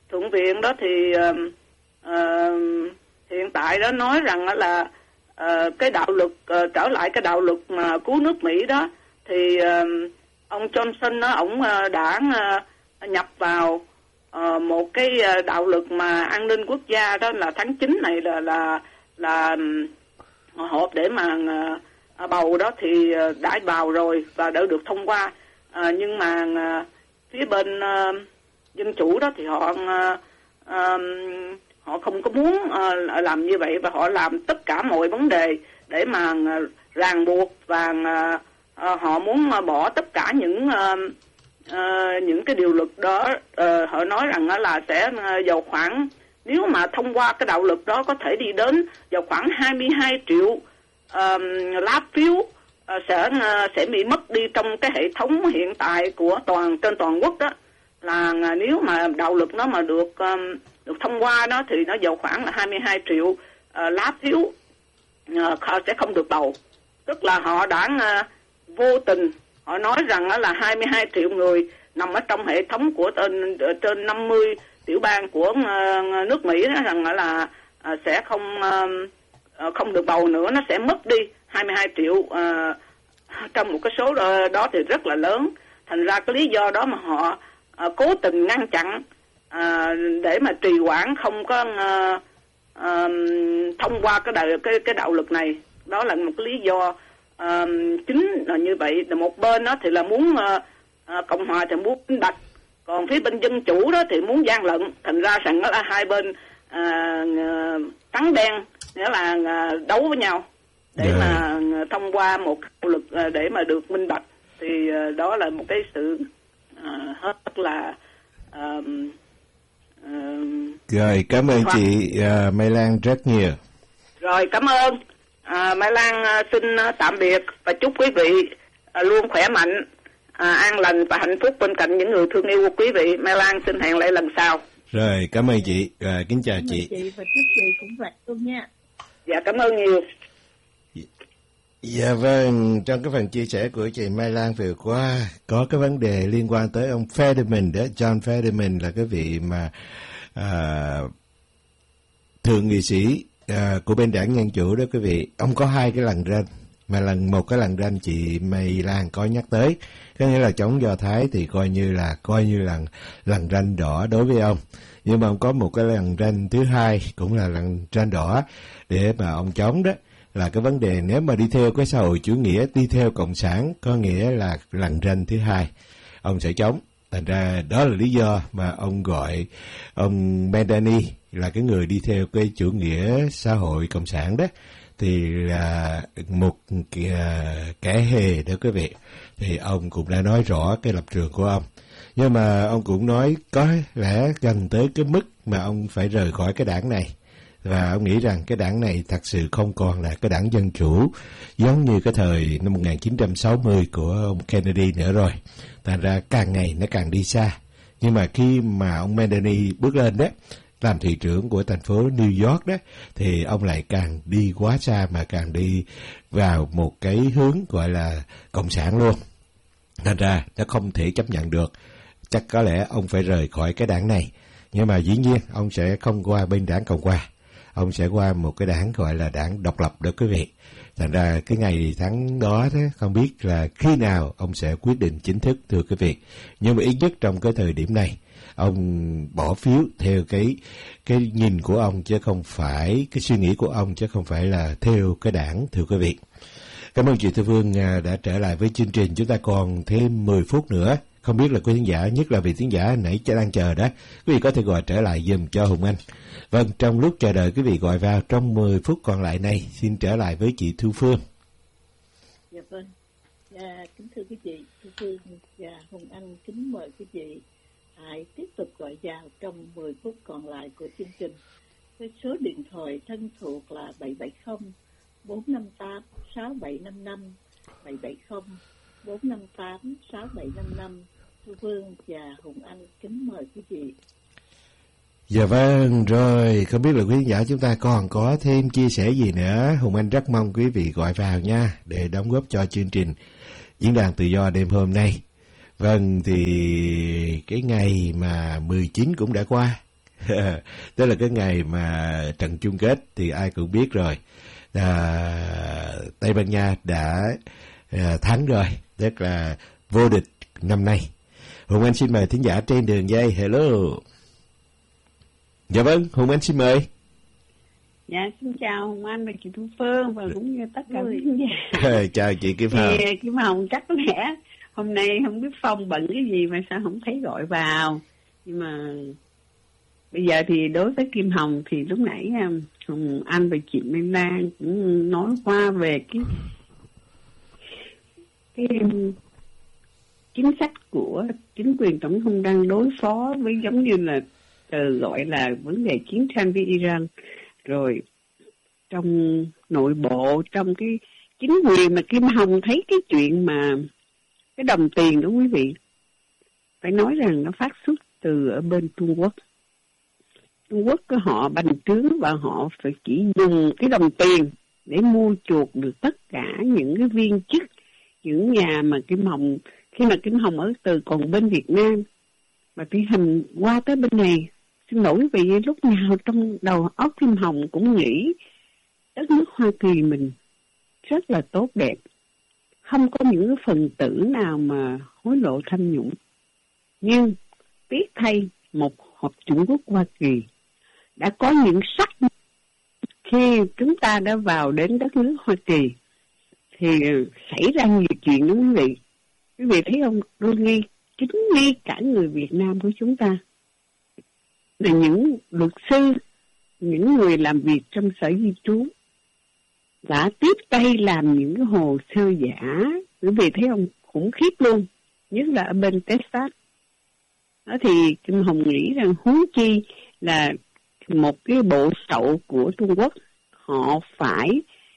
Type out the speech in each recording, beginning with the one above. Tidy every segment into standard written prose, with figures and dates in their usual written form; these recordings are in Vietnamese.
Thượng viện đó thì hiện tại đó nói rằng là cái đạo luật trở lại cái đạo luật mà cứu nước Mỹ đó thì ông Johnson đó ổng đã nhập vào một cái đạo luật mà an ninh quốc gia, đó là tháng 9 này là họp để mà bầu đó thì đã vào rồi và đã được thông qua. Nhưng mà phía bên dân chủ đó thì họ không có muốn làm như vậy, và họ làm tất cả mọi vấn đề để mà ràng buộc, và họ muốn bỏ tất cả những cái điều luật đó. Họ nói rằng là sẽ vào khoảng, nếu mà thông qua cái đạo luật đó có thể đi đến vào khoảng 22 triệu lá phiếu sẽ bị mất đi trong cái hệ thống hiện tại của trên toàn quốc đó. Là nếu mà đạo luật nó mà được thông qua đó thì nó vào khoảng là 22 triệu lá phiếu sẽ không được bầu. Tức là họ đã vô tình, họ nói rằng là 22 triệu người nằm ở trong hệ thống của trên 50 tiểu bang của nước Mỹ đó, rằng là sẽ không được bầu nữa, nó sẽ mất đi 22 triệu trong một cái số đó thì rất là lớn. Thành ra cái lý do đó mà họ cố tình ngăn chặn để mà trì hoãn không có thông qua cái đạo luật này. Đó là một cái lý do chính là như vậy. Một bên đó thì là muốn Cộng hòa thì muốn minh bạch, còn phía bên dân chủ đó thì muốn gian lận. Thành ra rằng là hai bên trắng đen, nghĩa là đấu với nhau để mà thông qua một đạo luật để mà được minh bạch. Thì đó là một cái sự rất là rồi, cảm ơn chị Mai Lan rất nhiều. Rồi, cảm ơn. Mai Lan xin tạm biệt và chúc quý vị luôn khỏe mạnh, an lành và hạnh phúc bên cạnh những người thương yêu của quý vị. Mai Lan xin hẹn lại lần sau. Rồi, cảm ơn chị. Kính chào chị. Và chúc chị cũng vậy luôn nha. Dạ, cảm ơn nhiều. Dạ vâng, trong cái phần chia sẻ của chị Mai Lan vừa qua có cái vấn đề liên quan tới ông Fetterman đó, John Fetterman là cái vị mà thượng nghị sĩ của bên đảng Dân Chủ đó quý vị. Ông có hai cái lằn ranh, mà một cái lằn ranh chị Mai Lan có nhắc tới, có nghĩa là chống Do Thái thì coi như là lằn ranh đỏ đối với ông. Nhưng mà ông có một cái lằn ranh thứ hai cũng là lằn ranh đỏ để mà ông chống đó, là cái vấn đề nếu mà đi theo cái xã hội chủ nghĩa, đi theo cộng sản, có nghĩa là lằn ranh thứ hai ông sẽ chống. Thành ra đó là lý do mà ông gọi ông Medani là cái người đi theo cái chủ nghĩa xã hội cộng sản đó, thì là một kẻ hề đó quý vị. Thì ông cũng đã nói rõ cái lập trường của ông, nhưng mà ông cũng nói có lẽ gần tới cái mức mà ông phải rời khỏi cái đảng này. Và ông nghĩ rằng cái đảng này thật sự không còn là cái đảng Dân Chủ giống như cái thời năm 1960 của ông Kennedy nữa rồi. Thành ra càng ngày nó càng đi xa. Nhưng mà khi mà ông Medani bước lên đó, làm thị trưởng của thành phố New York đó, thì ông lại càng đi quá xa, mà càng đi vào một cái hướng gọi là cộng sản luôn. Thành ra nó không thể chấp nhận được. Chắc có lẽ ông phải rời khỏi cái đảng này. Nhưng mà dĩ nhiên ông sẽ không qua bên đảng Cộng hòa, ông sẽ qua một cái đảng gọi là đảng độc lập đó quý vị. Thành ra cái ngày tháng đó không biết là khi nào ông sẽ quyết định chính thức thưa quý vị. Nhưng mà ít nhất trong cái thời điểm này, ông bỏ phiếu theo cái nhìn của ông, chứ không phải cái suy nghĩ của ông, chứ không phải là theo cái đảng thưa quý vị. Cảm ơn chị Thư Phương đã trở lại với chương trình. Chúng ta còn thêm 10 phút nữa. Không biết là quý khán giả, nhất là vị khán giả nãy đang chờ đó, quý vị có thể gọi trở lại giùm cho Hùng Anh. Vâng, trong lúc chờ đợi quý vị gọi vào trong 10 phút còn lại này, xin trở lại với chị Thu Phương. Dạ vâng. Kính thưa quý vị, Thu Phương và Hùng Anh kính mời quý vị hãy tiếp tục gọi vào trong 10 phút còn lại của chương trình. Với số điện thoại thân thuộc là 770 458 6755, 770 458 6755. Thu Phương và Hùng Anh kính mời quý vị. Dạ vâng, rồi, không biết là quý khán giả chúng ta còn có thêm chia sẻ gì nữa. Hùng Anh rất mong quý vị gọi vào nha, để đóng góp cho chương trình Diễn đàn Tự do đêm hôm nay. Vâng, thì cái ngày mà 19 cũng đã qua, Tức là cái ngày mà trận chung kết thì ai cũng biết rồi. Tây Ban Nha đã thắng rồi, tức là vô địch năm nay. Hùng Anh xin mời thính giả trên đường dây. Hello. Dạ vâng, Hùng Anh xin mời. Dạ, xin chào Hùng Anh và chị Thu Phương và cũng như tất cả quý khán giả. Chào chị Kim Hồng. Thì Kim Hồng chắc có lẽ hôm nay không biết Phong bận cái gì mà sao không thấy gọi vào. Nhưng mà bây giờ thì đối với Kim Hồng thì lúc nãy Hùng Anh và chị Minh Lan cũng nói qua về cái chính sách của chính quyền tổng thống đang đối phó với giống như là gọi là vấn đề chiến tranh với Iran. Rồi trong nội bộ, trong cái chính quyền mà Kim Hồng thấy cái chuyện mà cái đồng tiền đó quý vị, phải nói rằng nó phát xuất từ ở bên Trung Quốc. Trung Quốc họ bành trướng và họ phải chỉ dùng cái đồng tiền để mua chuộc được tất cả những cái viên chức, những nhà mà Kim Hồng, khi mà Kim Hồng ở từ còn bên Việt Nam mà Kim Hồng qua tới bên này, xin lỗi vì lúc nào trong đầu óc Kim Hồng cũng nghĩ đất nước Hoa Kỳ mình rất là tốt đẹp, không có những phần tử nào mà hối lộ tham nhũng. Nhưng tiếc thay, một hộp Trung Quốc Hoa Kỳ đã có những sắc khi chúng ta đã vào đến đất nước Hoa Kỳ thì xảy ra nhiều chuyện đó quý vị. Quý vị thấy không, đôi khi chính ngay cả người Việt Nam của chúng ta là những luật sư, những người làm việc trong sở di trú đã tiếp tay làm những cái hồ sơ giả. Quý vị thấy không, khủng khiếp luôn, nhất là ở bên Texas. Đó thì Kim Hồng nghĩ rằng huống chi là một cái bộ sậu của Trung Quốc, họ phải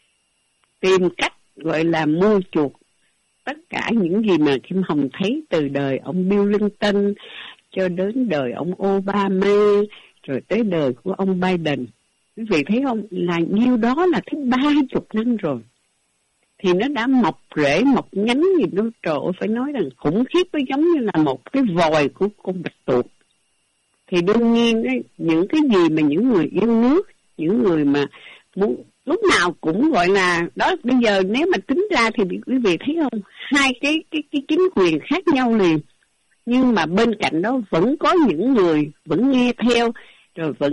tìm cách gọi là mua chuộc tất cả những gì mà Kim Hồng thấy từ đời ông Bill Clinton cho đến đời ông Obama, rồi tới đời của ông Biden. Quý vị thấy không, là nhiêu đó là tới 30 năm rồi. Thì nó đã mọc rễ, mọc nhánh gì đó, trời ơi, phải nói rằng khủng khiếp, nó giống như là một cái vòi của con bạch tuộc. Thì đương nhiên ấy, những cái gì mà những người yêu nước, những người mà muốn lúc nào cũng gọi là đó, bây giờ nếu mà tính ra thì quý vị thấy không, hai cái chính quyền khác nhau liền, nhưng mà bên cạnh đó vẫn có những người vẫn nghe theo, rồi vẫn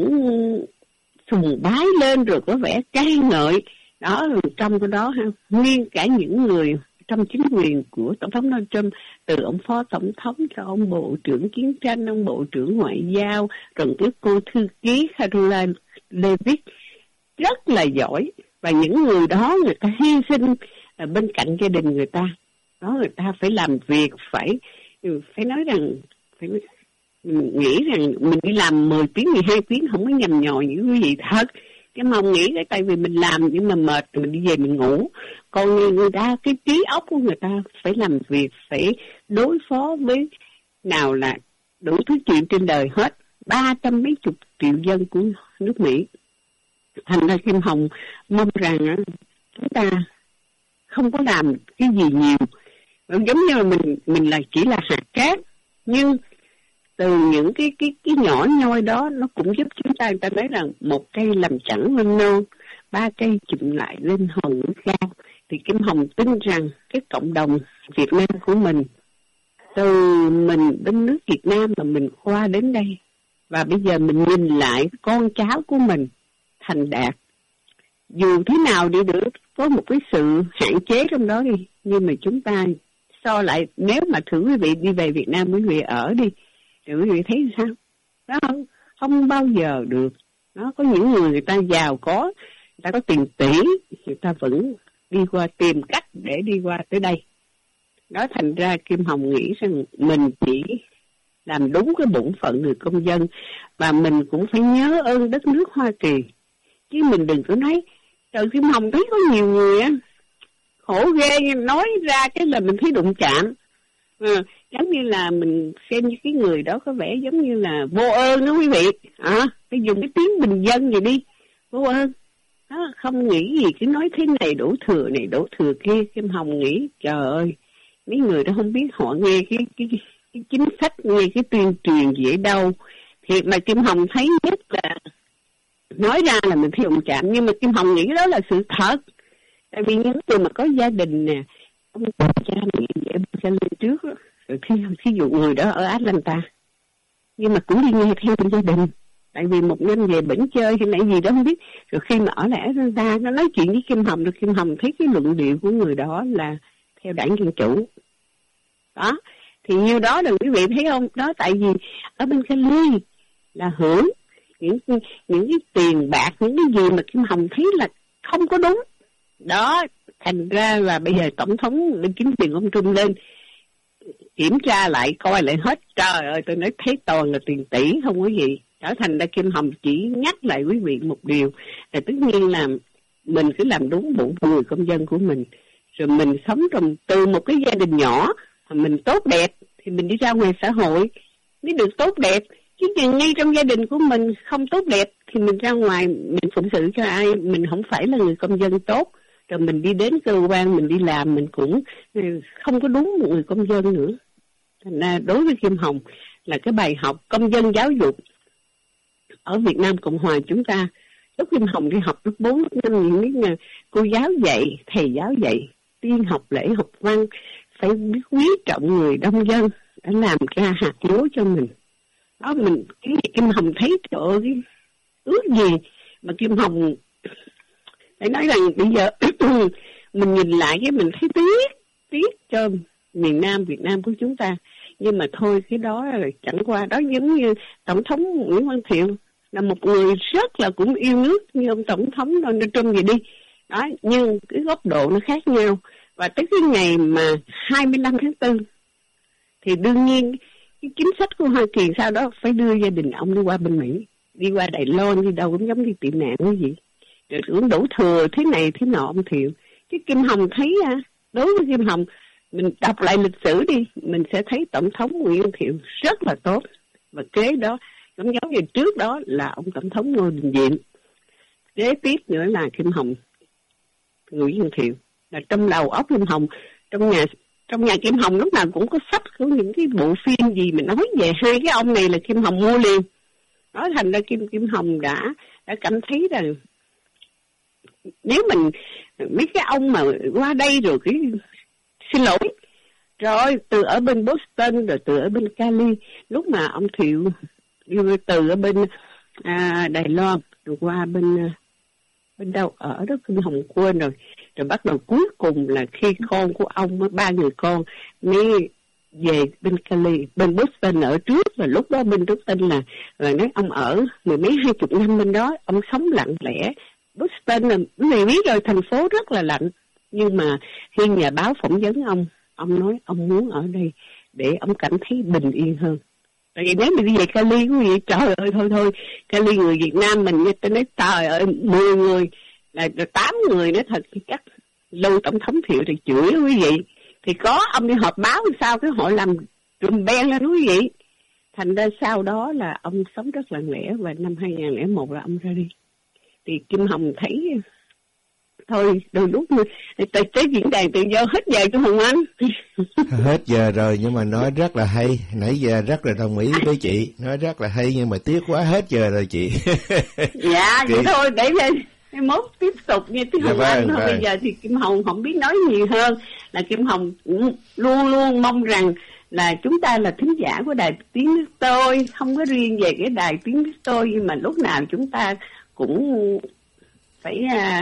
sùng bái lên, rồi có vẻ ca ngợi đó. Trong cái đó nguyên cả những người trong chính quyền của tổng thống Donald Trump, từ ông phó tổng thống cho ông bộ trưởng chiến tranh, ông bộ trưởng ngoại giao, rồi cái cô thư ký Caroline Leavitt rất là giỏi. Và những người đó người ta hy sinh bên cạnh gia đình người ta, đó, người ta phải làm việc, phải nói rằng, phải nghĩ rằng mình đi làm 10 tiếng, 12 tiếng không có nhầm nhò những quý vị thật. Cái mong nghĩ cái tại vì mình làm nhưng mà mệt rồi mình đi về mình ngủ. Còn người ta, cái trí óc của người ta phải làm việc, phải đối phó với nào là đủ thứ chuyện trên đời hết, 300 mấy chục triệu dân của nước Mỹ. Thành ra Kim Hồng mong rằng chúng ta không có làm cái gì nhiều, giống như là mình là chỉ là hạt cát, nhưng từ những cái nhỏ nhoi đó nó cũng giúp chúng ta. Người ta nói rằng một cây làm chẳng nên non, 3 cây chụm lại lên hòn núi cao. Thì Kim Hồng tin rằng cái cộng đồng Việt Nam của mình, từ mình đến nước Việt Nam mà mình qua đến đây, và bây giờ mình nhìn lại con cháu của mình thành đạt, dù thế nào đi nữa có một cái sự hạn chế trong đó đi, nhưng mà chúng ta so lại, nếu mà thử quý vị đi về Việt Nam, quý vị ở đi, thì quý vị thấy sao? Đó không bao giờ được. Nó có những người ta giàu có, người ta có tiền tỷ, người ta vẫn đi qua, tìm cách để đi qua tới đây. Đó, thành ra Kim Hồng nghĩ rằng mình chỉ làm đúng cái bổn phận người công dân, và mình cũng phải nhớ ơn đất nước Hoa Kỳ. Chứ mình đừng có nói, trời, Kim Hồng thấy có nhiều người á khổ ghê, nói ra cái là mình thấy đụng chạm. Giống như là mình xem những cái người đó có vẻ giống như là vô ơn đó quý vị. Phải dùng cái tiếng bình dân gì đi, vô ơn. Đó, không nghĩ gì, cứ nói thế này đổ thừa này đổ thừa kia. Kim Hồng nghĩ trời ơi, mấy người đó không biết họ nghe cái chính sách, nghe cái tuyên truyền gì ở đâu, Thiệt mà Kim Hồng thấy nhất là nói ra là mình thấy ông chạm, nhưng mà Kim Hồng nghĩ đó là sự thật. Tại vì những người mà có gia đình nè, ông cha mẹ vậy cha lên trước đó. Rồi thí dụ người đó ở Atlanta, nhưng mà cũng đi nghe theo bên gia đình. Tại vì một năm về bển chơi hay là gì đó không biết. Rồi khi mà ở lại Atlanta, nó nói chuyện với Kim Hồng, rồi Kim Hồng thấy cái luận điệu của người đó là theo đảng Dân Chủ. Đó, thì nhiêu đó là quý vị thấy không? Đó, tại vì ở bên Cali là hưởng những cái tiền bạc, những cái gì mà Kim Hồng thấy là không có đúng. Đó, thành ra là bây giờ tổng thống bên chính quyền ông Trump lên kiểm tra lại, coi lại hết. Trời ơi, tôi nói thấy toàn là tiền tỷ, không có gì. Trở thành ra Kim Hồng chỉ nhắc lại quý vị một điều là tất nhiên là mình cứ làm đúng bổn phận người công dân của mình, rồi mình sống từ một cái gia đình nhỏ mà mình tốt đẹp thì mình đi ra ngoài xã hội mới được tốt đẹp. Chứ ngay trong gia đình của mình không tốt đẹp thì mình ra ngoài mình phụng sự cho ai? Mình không phải là người công dân tốt, rồi mình đi đến cơ quan mình đi làm mình cũng không có đúng một người công dân nữa. Thành ra đối với Kim Hồng là cái bài học công dân giáo dục ở Việt Nam Cộng Hòa chúng ta. Lúc Kim Hồng đi học lớp 4, lớp 5 những biết là cô giáo dạy, thầy giáo dạy, tiên học lễ học văn phải biết quý trọng người đông dân đã làm ra hạt lúa cho mình. Đó, mình cái gì Kim Hồng thấy trời ơi, cái ước gì mà Kim Hồng phải nói rằng bây giờ mình nhìn lại cái mình thấy tiếc cho miền Nam Việt Nam của chúng ta. Nhưng mà thôi, cái đó là chẳng qua. Đó giống như Tổng thống Nguyễn Văn Thiệu là một người rất là cũng yêu nước như ông Tổng thống Donald Trump vậy đi. Đó, nhưng cái góc độ nó khác nhau. Và tới cái ngày mà 25 tháng 4 thì đương nhiên cái chính sách của Hoa Kỳ sau đó phải đưa gia đình ông đi qua bên Mỹ, đi qua Đài Loan, đi đâu cũng giống đi tị nạn cái gì. Rồi cũng đủ thừa thế này thế nọ ông Thiệu. Chứ Kim Hồng thấy đối với Kim Hồng, mình đọc lại lịch sử đi, mình sẽ thấy Tổng thống Nguyễn Văn Thiệu rất là tốt. Và kế đó, giống như trước đó là ông Tổng thống Ngô Đình Diệm. Kế tiếp nữa là Kim Hồng, Nguyễn Văn Thiệu. Là trong đầu óc Kim Hồng, trong nhà Kim Hồng lúc nào cũng có sách của những cái bộ phim gì mà nói về hai cái ông này là Kim Hồng mua liền. Nói thành ra Kim Hồng đã cảm thấy là nếu mình mấy cái ông mà qua đây rồi cái xin lỗi rồi từ ở bên Boston rồi từ ở bên Cali, lúc mà ông Thiệu đi từ ở bên Đài Loan rồi qua bên đâu ở đó Kim Hồng quên rồi bắt đầu cuối cùng là khi con của ông 3 người con mới về bên Cali, bên Boston ở trước. Và lúc đó bên Boston là nói ông ở 10 mấy 20 năm bên đó, ông sống lặng lẽ. Boston là người biết rồi, thành phố rất là lạnh. Nhưng mà khi nhà báo phỏng vấn ông nói ông muốn ở đây để ông cảm thấy bình yên hơn. Tại vì nếu mình đi về Cali quý vị, trời ơi thôi Cali người Việt Nam mình như tôi nói trời ơi 10 người là 8 người nữa thật chắc lâu Tổng thống Thiệu thì chửi quý vị. Thì có ông đi họp báo sao cái hội làm trùm ben lên quý vị. Thành ra sau đó là ông sống rất lặng lẽ và năm 2001 là ông ra đi. Thì Kim Hồng thấy thôi đôi lúc tới diễn đàn tự do hết giờ cho Hồng Anh. Hết giờ rồi nhưng mà nói rất là hay, nãy giờ rất là đồng ý với chị, nói rất là hay nhưng mà tiếc quá hết giờ rồi chị. Dạ vậy thôi để mốt tiếp tục như tiếng Hồng Anh thôi. Bây giờ thì Kim Hồng không biết nói nhiều hơn, là Kim Hồng cũng luôn luôn mong rằng là chúng ta là thính giả của Đài Tiếng Nước Tôi, không có riêng về cái Đài Tiếng Nước Tôi, nhưng mà lúc nào chúng ta cũng phải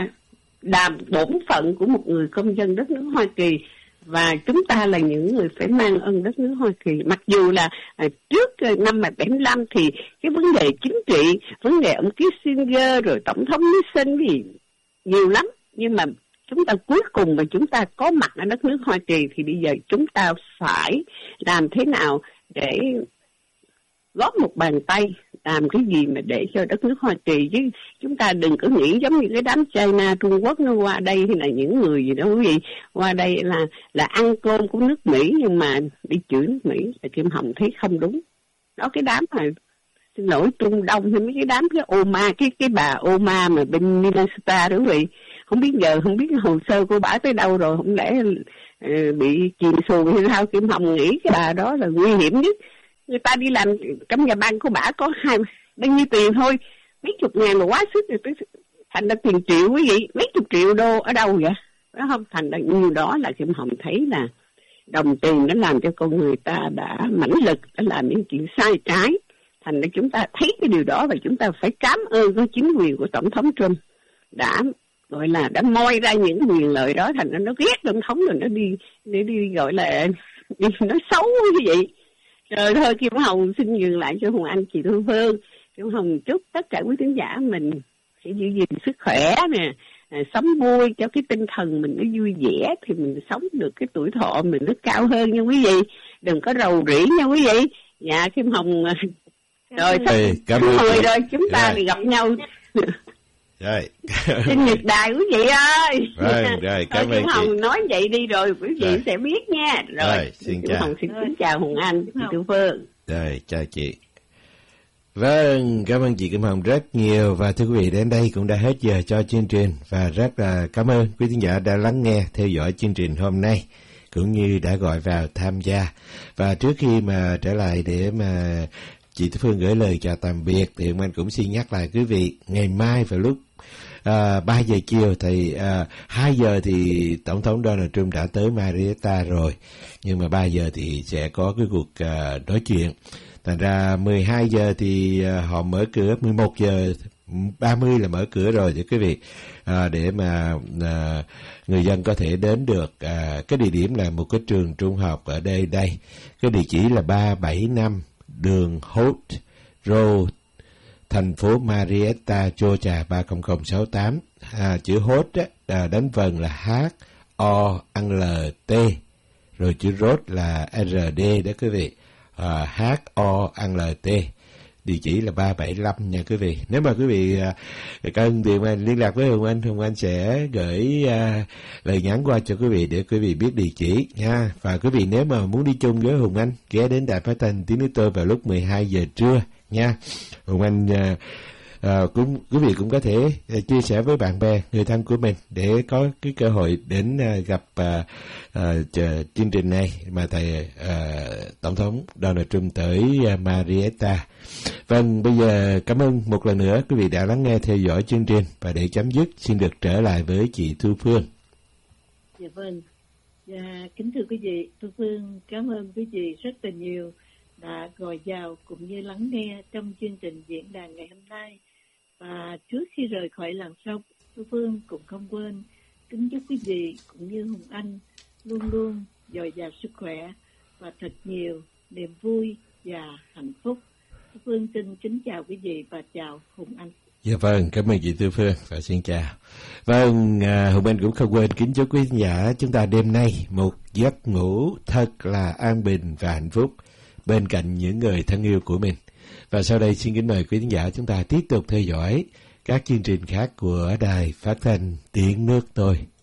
đảm bổn phận của một người công dân đất nước Hoa Kỳ, và chúng ta là những người phải mang ơn đất nước Hoa Kỳ. Mặc dù là trước năm 75 thì cái vấn đề chính trị, vấn đề ông Kissinger rồi tổng thống Nixon gì nhiều lắm, nhưng mà chúng ta cuối cùng mà chúng ta có mặt ở đất nước Hoa Kỳ thì bây giờ chúng ta phải làm thế nào để góp một bàn tay làm cái gì mà để cho đất nước Hoa Kỳ, chứ chúng ta đừng có nghĩ giống như cái đám China, Trung Quốc nó qua đây hay là những người gì đó quý vị, qua đây là ăn cơm của nước Mỹ nhưng mà đi chửi nước Mỹ. Là Kim Hồng thấy không đúng. Đó, cái đám mà xin lỗi Trung Đông hay mấy cái đám cái Oma, cái bà Oma mà bên Minnesota đó quý vị, không biết hồ sơ của bà tới đâu rồi, không lẽ bị chìm xuồng hay sao. Kim Hồng nghĩ cái bà đó là nguy hiểm nhất. người ta đi làm trong nhà băng của bả có bao nhiêu tiền thôi, mấy chục ngàn mà quá sức rồi, thành ra tiền triệu quý vị, mấy chục triệu đô ở đâu vậy? Phải không? Thành ra nhiều đó là Kim Hồng thấy là đồng tiền nó làm cho con người ta đã mãnh lực, đã làm những chuyện sai trái. Thành ra chúng ta thấy cái điều đó và chúng ta phải cảm ơn cái chính quyền của Tổng thống Trump đã gọi là đã moi ra những quyền lợi đó. Thành ra nó ghét Tổng thống rồi nó đi gọi là đi nói xấu như vậy. Rồi thôi Kim Hồng xin dừng lại cho Hồng Anh, chị Thu Phương. Kim Hồng chúc tất cả quý khán giả mình hãy giữ gìn sức khỏe nè, sống vui cho cái tinh thần mình nó vui vẻ thì mình sống được cái tuổi thọ mình nó cao hơn nha quý vị. Đừng có rầu rĩ nha quý vị. Dạ Kim Hồng rồi sắp hồi rồi chúng ta thì gặp nhau. Rồi. Sinh nhật đài quý vị ơi. Rồi, cảm ơn Kim Hồng nói vậy đi rồi quý vị sẽ biết nha. Rồi xin Kim chào. Hồng xin kính chào Hồng Anh, chị Thu Phương. Rồi, chào chị. Vâng, cảm ơn chị Kim Hồng rất nhiều. Và thưa quý vị, đến đây cũng đã hết giờ cho chương trình. Và rất là cảm ơn quý khán giả đã lắng nghe, theo dõi chương trình hôm nay, cũng như đã gọi vào tham gia. Và trước khi mà trở lại để mà chị Thu Phương gửi lời chào tạm biệt, thì anh cũng xin nhắc lại quý vị, ngày mai vào lúc 3 giờ chiều thì 2 giờ thì Tổng thống Donald Trump đã tới Marietta rồi, nhưng mà 3 giờ thì sẽ có cái cuộc nói chuyện. Thành ra 12 giờ thì họ mở cửa, 11 giờ 30 là mở cửa rồi, thì quý vị để mà người dân có thể đến được. Cái địa điểm là một cái trường trung học ở đây. Cái địa chỉ là 375 đường Holt Road, thành phố Marietta, Georgia 30068. Chữ Holt đánh vần là H-O-L-T, rồi chữ Road là R-D đó quý vị. H-O-L-T. Địa chỉ là 375 nha quý vị. Nếu mà quý vị cần thì liên lạc với Hùng Anh sẽ gửi lời nhắn qua cho quý vị để quý vị biết địa chỉ nha. Và quý vị nếu mà muốn đi chung với Hùng Anh, ghé đến Đài Phát thanh Tiếng Nói Tôi vào lúc 12 giờ trưa nha. Hùng Anh quý vị cũng có thể chia sẻ với bạn bè, người thân của mình để có cái cơ hội đến gặp chương trình này mà thầy Tổng thống Donald Trump tới Marietta. Vâng, bây giờ cảm ơn một lần nữa quý vị đã lắng nghe, theo dõi chương trình, và để chấm dứt xin được trở lại với chị Thu Phương. Dạ vâng. Dạ, kính thưa quý vị, Thu Phương cảm ơn quý vị rất là nhiều đã gọi vào cũng như lắng nghe trong chương trình diễn đàn ngày hôm nay. Và trước khi rời khỏi làng sông, Thu Phương cũng không quên kính chúc quý vị cũng như Hùng Anh luôn luôn dồi dào sức khỏe và thật nhiều niềm vui và hạnh phúc. Thu Phương xin kính chào quý vị và chào Hùng Anh. Dạ vâng, cảm ơn chị Thu Phương và xin chào. Vâng, Hùng Anh cũng không quên kính chúc quý khán giả chúng ta đêm nay một giấc ngủ thật là an bình và hạnh phúc bên cạnh những người thân yêu của mình. Và sau đây xin kính mời quý khán giả chúng ta tiếp tục theo dõi các chương trình khác của Đài Phát thanh Tiếng Nước Tôi.